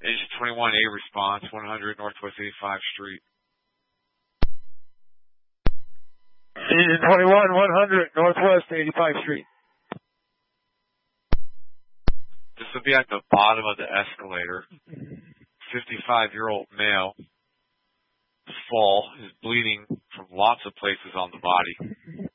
Engine 21A response, 100 Northwest 85 Street. Engine 21, 100 Northwest 85 Street. This will be at the bottom of the escalator. 55-year-old male. Fall is bleeding from lots of places on the body.